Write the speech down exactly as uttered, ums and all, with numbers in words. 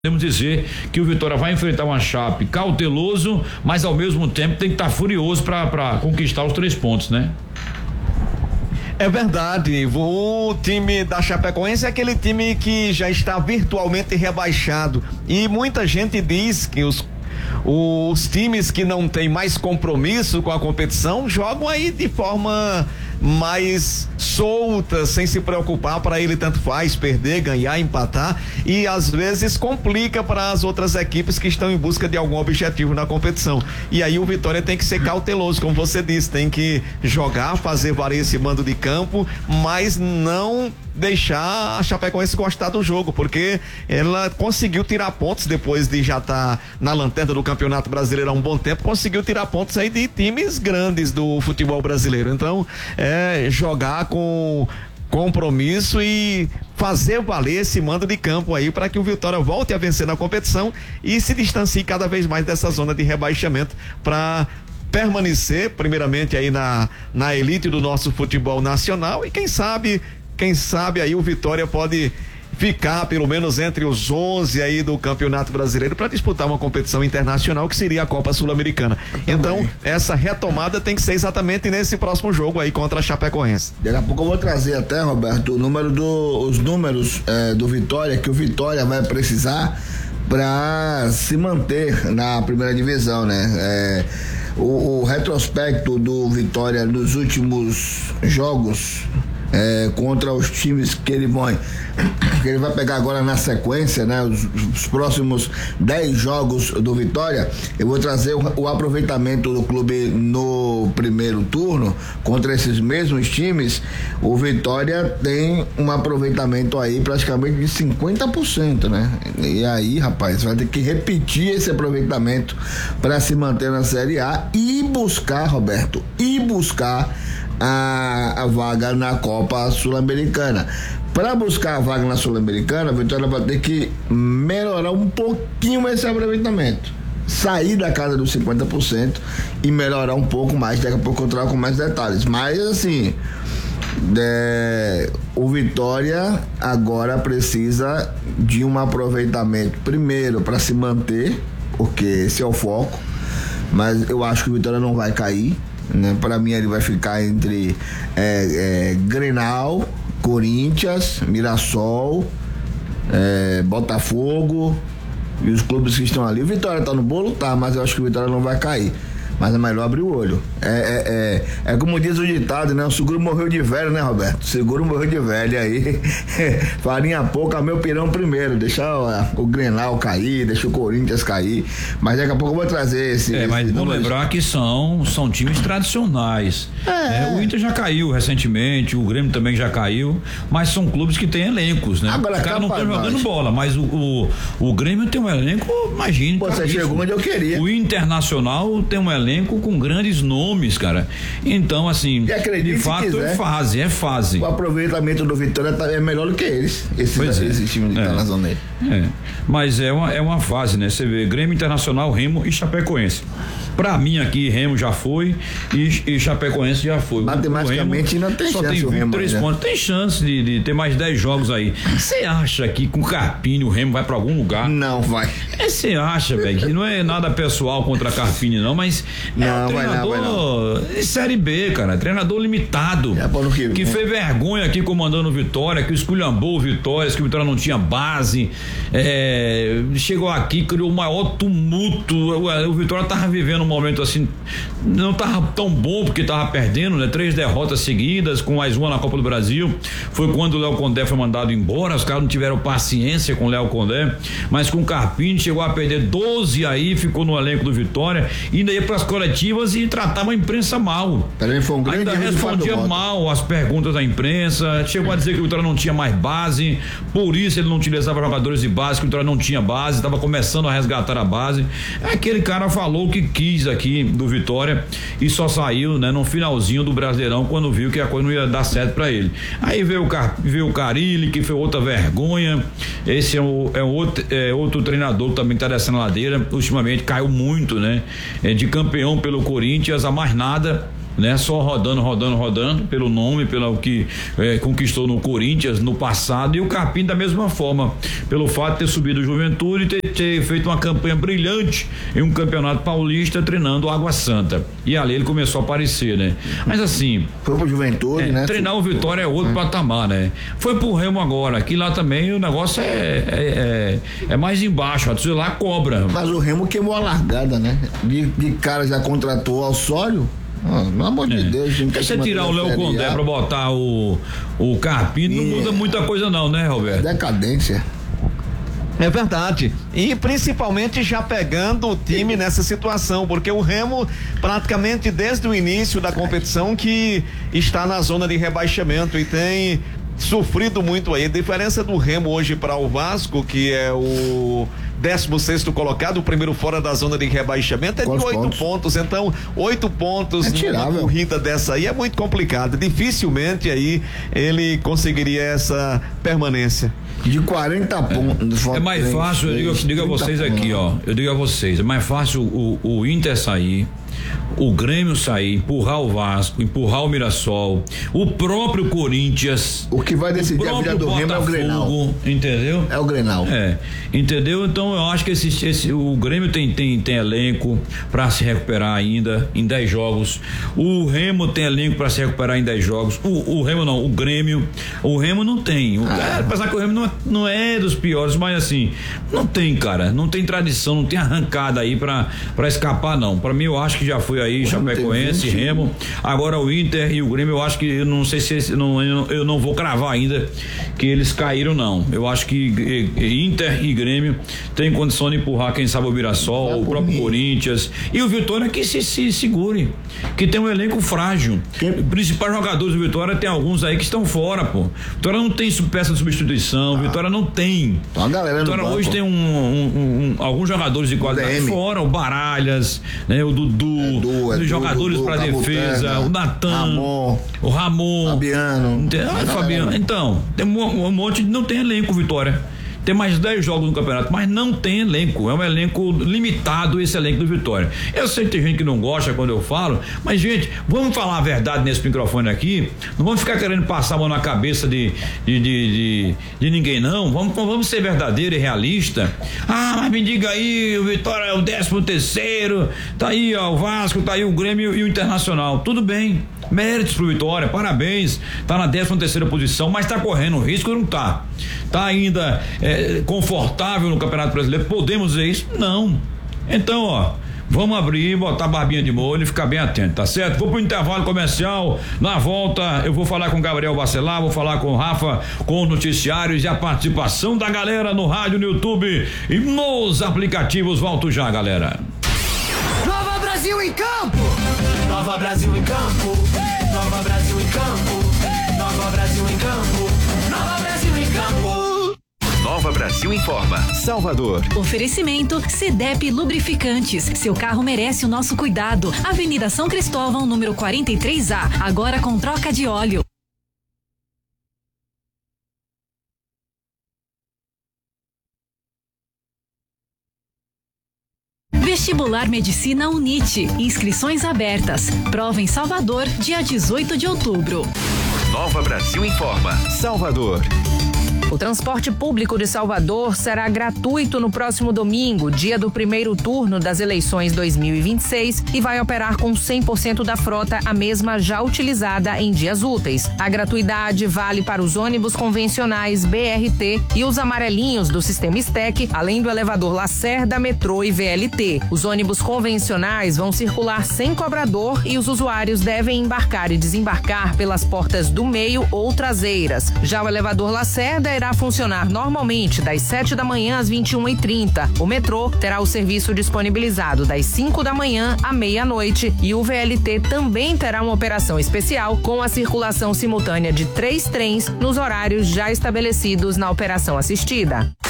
Podemos dizer que o Vitória vai enfrentar uma Chape cauteloso, mas ao mesmo tempo tem que estar furioso para conquistar os três pontos, né? É verdade, o time da Chapecoense é aquele time que já está virtualmente rebaixado e muita gente diz que os os times que não têm mais compromisso com a competição jogam aí de forma mais solta, sem se preocupar, para ele tanto faz perder, ganhar, empatar, e às vezes complica para as outras equipes que estão em busca de algum objetivo na competição. E aí o Vitória tem que ser cauteloso, como você disse, tem que jogar, fazer valer esse mando de campo, mas não deixar a Chapecoense gostar do jogo, porque ela conseguiu tirar pontos depois de já estar tá na lanterna do Campeonato Brasileiro há um bom tempo, conseguiu tirar pontos aí de times grandes do futebol brasileiro. Então, é jogar com compromisso e fazer valer esse mando de campo aí para que o Vitória volte a vencer na competição e se distancie cada vez mais dessa zona de rebaixamento para permanecer primeiramente aí na, na elite do nosso futebol nacional e quem sabe Quem sabe aí o Vitória pode ficar pelo menos entre os onze aí do Campeonato Brasileiro para disputar uma competição internacional que seria a Copa Sul-Americana. Então, essa retomada tem que ser exatamente nesse próximo jogo aí contra a Chapecoense. Daqui a pouco eu vou trazer até, Roberto, o número do, os números é, do Vitória, que o Vitória vai precisar para se manter na primeira divisão, né? É, o, o retrospecto do Vitória nos últimos jogos É, contra os times que ele vai que ele vai pegar agora na sequência, né? Os, os próximos dez jogos do Vitória, eu vou trazer o, o aproveitamento do clube no primeiro turno contra esses mesmos times. O Vitória tem um aproveitamento aí praticamente de cinquenta por cento, né? E aí, rapaz, vai ter que repetir esse aproveitamento para se manter na Série A e buscar, Roberto, e buscar A, a vaga na Copa Sul-Americana. Para buscar a vaga na Sul-Americana, a Vitória vai ter que melhorar um pouquinho esse aproveitamento, sair da casa dos cinquenta por cento e melhorar um pouco mais. Daqui a pouco eu trago com mais detalhes, mas assim, é, o Vitória agora precisa de um aproveitamento primeiro para se manter, porque esse é o foco, mas eu acho que o Vitória não vai cair, né? Para mim ele vai ficar entre é, é, Grenal, Corinthians, Mirassol, é, Botafogo e os clubes que estão ali. O Vitória tá no bolo, tá, mas eu acho que o Vitória não vai cair. Mas é melhor abrir o olho. É, é, é, é como diz o ditado, né? O seguro morreu de velho, né, Roberto? O seguro morreu de velho. Aí, farinha pouca, meu pirão primeiro. Deixa o, o Grenal cair, deixa o Corinthians cair. Mas daqui a pouco eu vou trazer esse. É, mas esse vou lembrar que são, são times tradicionais. É. É, o Inter já caiu recentemente, o Grêmio também já caiu. Mas são clubes que têm elencos, né? Agora, os caras não estão jogando bola, mas o, o, o Grêmio tem um elenco, imagine. Pô, você chegou onde eu queria. O Internacional tem um elenco com grandes nomes, cara. Então, assim, de fato é fase, é fase. O aproveitamento do Vitória é melhor do que eles. Esse, é. esse time que é. tá na zona aí. É. Mas é uma, é uma fase, né? Você vê Grêmio, Internacional, Remo e Chapecoense. Pra mim aqui, Remo já foi e, e Chapecoense já foi. Matematicamente não tem só chance. Tem vinte e três pontos. Tem chance de, de ter mais dez jogos aí. Você acha que com o Carpini o Remo vai pra algum lugar? Não vai. Você acha, velho, que não é nada pessoal contra a Carpini, não, mas não, é um vai treinador não, vai não. de Série B, cara. Treinador limitado. É bom no que, que né? fez vergonha aqui comandando o Vitória, que esculhambou o Vitória, que o Vitória não tinha base. É, chegou aqui, criou o maior tumulto. O, o Vitória tava vivendo um momento assim, não tava tão bom porque tava perdendo, né? Três derrotas seguidas, com mais uma na Copa do Brasil. Foi quando o Léo Condé foi mandado embora, os caras não tiveram paciência com o Léo Condé, mas com o Carpini chegou a perder doze aí, ficou no elenco do Vitória, ainda ia pras coletivas e tratava a imprensa mal. Foi um grande ainda respondia mal as perguntas da imprensa, chegou a dizer que o Vitória não tinha mais base, por isso ele não utilizava jogadores de base, que o Vitória não tinha base, estava começando a resgatar a base. Aquele cara falou o que quis aqui do Vitória e só saiu, né, no finalzinho do Brasileirão, quando viu que a coisa não ia dar certo pra ele. Aí veio o, Car, veio o Carilli, que foi outra vergonha. Esse é, o, é, outro, é outro treinador que também tá descendo a ladeira, ultimamente caiu muito, né, é, de campeão pelo Corinthians a mais nada. né? Só rodando, rodando, rodando, pelo nome, pelo que é, conquistou no Corinthians no passado, e o Carpini da mesma forma, pelo fato de ter subido o Juventude e ter, ter feito uma campanha brilhante em um campeonato paulista treinando o Água Santa, e ali ele começou a aparecer, né? Mas assim, foi pro Juventude, é, né? Treinar o Vitória é outro é. patamar, né? Foi pro Remo agora, que lá também o negócio é, é, é, é mais embaixo, a lá cobra. Mas o Remo queimou a largada, né? De, de cara já contratou o Alçório. Ah, pelo amor de é. Deus, gente. Se você tirar o Léo Condé pra botar o, o Carpini, não muda muita coisa não, né, Roberto? Decadência. É verdade. E principalmente já pegando o time nessa situação, porque o Remo praticamente desde o início da competição que está na zona de rebaixamento e tem sofrido muito aí. A diferença do Remo hoje para o Vasco, que é o décimo sexto colocado, o primeiro fora da zona de rebaixamento, é Quantos de oito pontos? pontos. Então, oito pontos é numa corrida dessa aí é muito complicado. Dificilmente aí ele conseguiria essa permanência. De quarenta pontos. É mais fácil, eu digo, eu digo a vocês aqui, ó. Eu digo a vocês, é mais fácil o, o Inter sair, o Grêmio sair, empurrar o Vasco, empurrar o Mirassol, o próprio Corinthians. O que vai decidir a vida do Remo é o Grenal. Entendeu? É o Grenal. É. Entendeu? Então eu acho que esse, esse, o Grêmio tem, tem, tem elenco pra se recuperar ainda em dez jogos. O Remo tem elenco pra se recuperar em dez jogos. O, o Remo não, o Grêmio. O Remo não tem. O, ah. Apesar que o Remo não é, não é dos piores, mas assim, não tem, cara. Não tem tradição, não tem arrancada aí pra, pra escapar, não. Pra mim, eu acho que já foi aí, Chapecoense, Remo. Agora o Inter e o Grêmio, eu acho que, eu não sei se esse, não, eu, eu não vou cravar ainda que eles caíram, não. Eu acho que Inter e Grêmio tem condição de empurrar, quem sabe, o Mirassol, o próprio Corinthians e o Vitória que se, se segure, que tem um elenco frágil. Os principais jogadores do Vitória tem alguns aí que estão fora, pô. Vitória não tem peça de substituição, ah. Vitória não tem. Então a galera Vitória hoje tem um, um, um, alguns jogadores de qualidade fora, o Baralhas, né, o Dudu, é, du, é os jogadores para defesa, o Natan, o Ramon, Fabiano. Ah, Fabiano. Então, tem um, um monte de, não tem elenco Vitória. Tem mais dez jogos no campeonato, mas não tem elenco. É um elenco limitado, esse elenco do Vitória. Eu sei que tem gente que não gosta quando eu falo, mas, gente, vamos falar a verdade nesse microfone aqui. Não vamos ficar querendo passar a mão na cabeça de, de, de, de, de ninguém, não. Vamos, vamos ser verdadeiro e realista. Ah, mas me diga aí, o Vitória é o décimo terceiro, tá aí, ó, o Vasco, tá aí o Grêmio e o Internacional. Tudo bem. Méritos pro Vitória, parabéns, tá na décima terceira posição, mas tá correndo risco ou não tá? Tá ainda é, confortável no Campeonato Brasileiro? Podemos dizer isso? Não. Então, ó, vamos abrir, botar a barbinha de molho e ficar bem atento, tá certo? Vou pro intervalo comercial, na volta eu vou falar com o Gabriel Bacelar, vou falar com o Rafa, com os noticiários e a participação da galera no rádio, no YouTube e nos aplicativos. Volto já, galera. Nova Brasil em campo! Nova Brasil em campo! Nova Brasil em campo! Nova Brasil em campo! Nova Brasil em campo! Nova Brasil informa. Salvador. Oferecimento Cedep Lubrificantes. Seu carro merece o nosso cuidado. Avenida São Cristóvão, número quarenta e três A. Agora com troca de óleo. Vestibular Medicina UNIT. Inscrições abertas. Prova em Salvador, dia dezoito de outubro. Nova Brasil informa. Salvador. O transporte público de Salvador será gratuito no próximo domingo, dia do primeiro turno das eleições dois mil e vinte e seis, e vai operar com cem por cento da frota, a mesma já utilizada em dias úteis. A gratuidade vale para os ônibus convencionais B R T e os amarelinhos do sistema STEC, além do elevador Lacerda, metrô e V L T. Os ônibus convencionais vão circular sem cobrador e os usuários devem embarcar e desembarcar pelas portas do meio ou traseiras. Já o elevador Lacerda irá funcionar normalmente das sete da manhã às vinte e uma e trinta. O metrô terá o serviço disponibilizado das cinco da manhã à meia-noite e o V L T também terá uma operação especial com a circulação simultânea de três trens nos horários já estabelecidos na operação assistida.